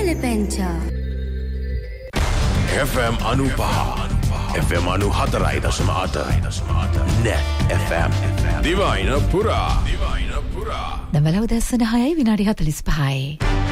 Pencha FM 95 FM 94.8 Net FM දිවයින පුරා දවල උදැසන 6:45